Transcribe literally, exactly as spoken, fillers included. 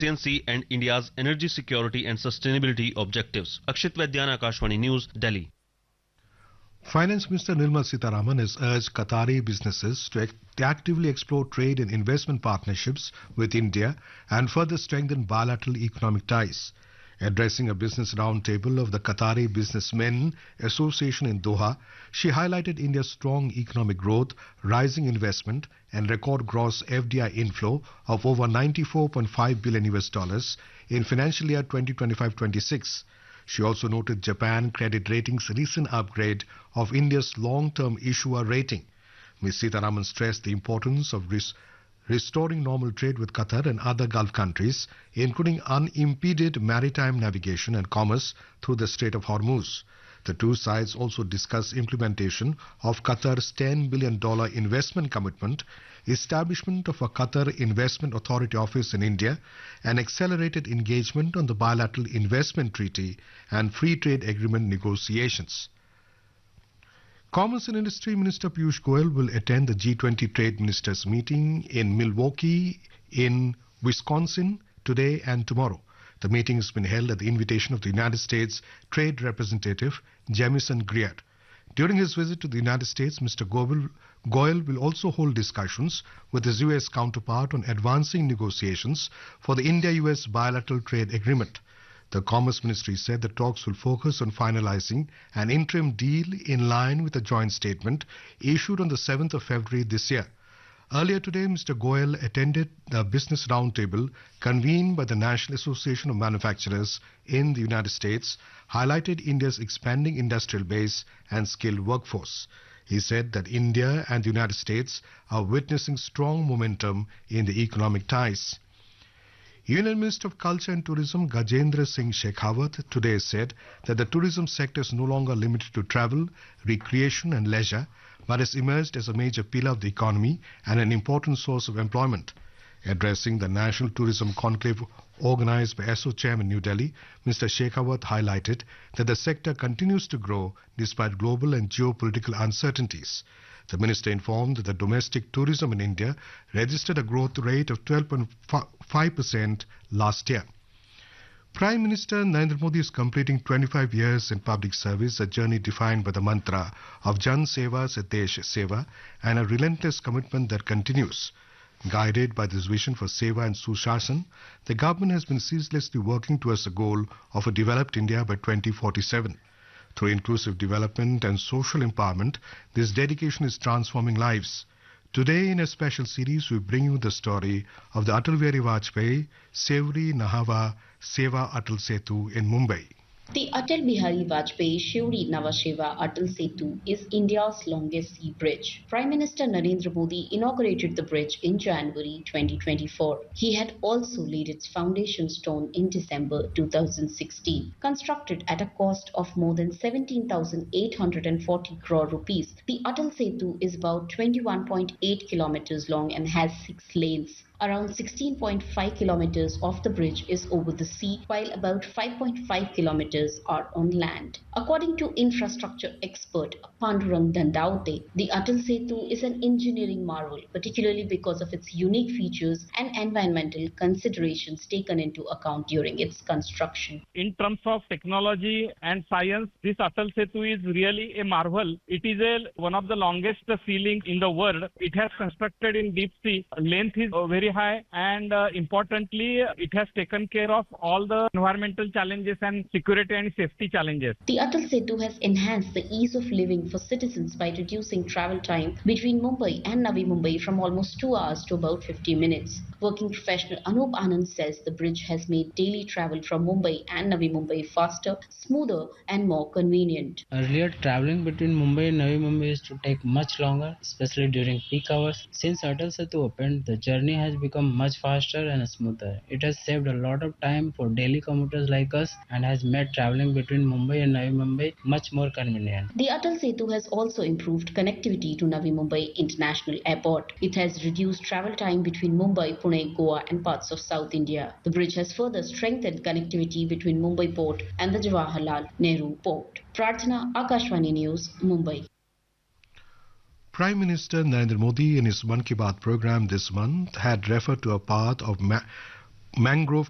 efficiency and India's energy security and sustainability objectives. Akshit Vaidyan, Akashvani News, Delhi. Finance Minister Nirmala Sitharaman has urged Qatari businesses to act actively explore trade and investment partnerships with India and further strengthen bilateral economic ties. Addressing a business roundtable of the Qatari Businessmen Association in Doha, she highlighted India's strong economic growth, rising investment, and record gross F D I inflow of over ninety-four point five billion U S dollars in financial year twenty twenty-five twenty-six. She also noted Japan Credit Rating's recent upgrade of India's long-term issuer rating. Miz Sitharaman stressed the importance of res restoring normal trade with Qatar and other Gulf countries, including unimpeded maritime navigation and commerce through the Strait of Hormuz. The two sides also discussed implementation of Qatar's ten billion dollar investment commitment, establishment of a Qatar Investment Authority office in India, and accelerated engagement on the bilateral investment treaty and free trade agreement negotiations. Commerce and Industry Minister Piyush Goyal will attend the G twenty Trade Ministers meeting in Milwaukee in Wisconsin today and tomorrow. The meeting has been held at the invitation of the United States Trade Representative Jamieson Greer. During his visit to the United States, Mister Goyal, Goyal will also hold discussions with his U S counterpart on advancing negotiations for the India U S bilateral trade agreement. The Commerce Ministry said the talks will focus on finalizing an interim deal in line with a joint statement issued on the seventh of February this year. Earlier today, Mister Goyal attended the business roundtable convened by the National Association of Manufacturers in the United States, highlighted India's expanding industrial base and skilled workforce. He said that India and the United States are witnessing strong momentum in the economic ties. Union Minister of Culture and Tourism Gajendra Singh Shekhawat today said that the tourism sector is no longer limited to travel, recreation and leisure, but has emerged as a major pillar of the economy and an important source of employment. Addressing the National Tourism Conclave organized by A S O C M in New Delhi, Mister Shekhawat highlighted that the sector continues to grow despite global and geopolitical uncertainties. The minister informed that the domestic tourism in India registered a growth rate of twelve point five percent last year. Prime Minister Narendra Modi is completing twenty-five years in public service, a journey defined by the mantra of Jan Seva se Desh Seva and a relentless commitment that continues. Guided by this vision for Seva and Sushasana, the government has been ceaselessly working towards the goal of a developed India by twenty forty-seven. Through inclusive development and social empowerment, this dedication is transforming lives. Today, in a special series, we bring you the story of the Atal Bihari Vajpayee Sewri Nahava Seva Atal Setu in Mumbai. The Atal Bihari Vajpayee Sewri Nava Seva Atal Setu is India's longest sea bridge. Prime Minister Narendra Modi inaugurated the bridge in January twenty twenty-four. He had also laid its foundation stone in December two thousand sixteen. Constructed at a cost of more than seventeen thousand eight hundred forty crore rupees, the Atal Setu is about twenty-one point eight kilometers long and has six lanes. Around sixteen point five kilometers of the bridge is over the sea, while about five point five kilometers are on land. According to infrastructure expert Pandurang Dandaute, the Atal Setu is an engineering marvel, particularly because of its unique features and environmental considerations taken into account during its construction. In terms of technology and science, this Atal Setu is really a marvel. It is a, one of the longest sea links in the world. It has constructed in deep sea. Length is very high, and uh, importantly, it has taken care of all the environmental challenges and security and safety challenges. The Atal Setu has enhanced the ease of living for citizens by reducing travel time between Mumbai and Navi Mumbai from almost two hours to about fifty minutes. Working professional Anup Anand says the bridge has made daily travel from Mumbai and Navi Mumbai faster, smoother and more convenient. Earlier, traveling between Mumbai and Navi Mumbai used to take much longer, especially during peak hours. Since Atal Setu opened, the journey has become much faster and smoother. It has saved a lot of time for daily commuters like us and has made traveling between Mumbai and Navi Mumbai much more convenient. The Atal Setu has also improved connectivity to Navi Mumbai International Airport. It has reduced travel time between Mumbai, Pune, Goa and parts of South India. The bridge has further strengthened connectivity between Mumbai Port and the Jawaharlal Nehru Port. Prarthana, Akashvani News, Mumbai. Prime Minister Narendra Modi in his Mann Ki Baat program this month had referred to a path of ma mangrove